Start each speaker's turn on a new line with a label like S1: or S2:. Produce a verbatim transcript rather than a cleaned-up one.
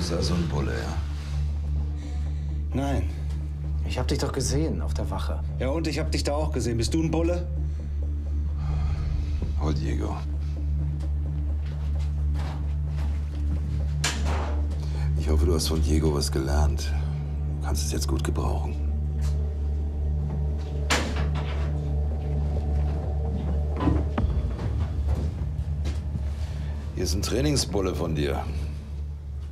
S1: bist also ein Bulle, ja?
S2: Nein.
S3: Ich hab dich doch gesehen auf der Wache.
S2: Ja, und ich hab dich da auch gesehen. Bist du ein Bulle?
S1: Hol Diego. Ich hoffe, du hast von Diego was gelernt. Du kannst es jetzt gut gebrauchen. Hier ist ein Trainingsbulle von dir.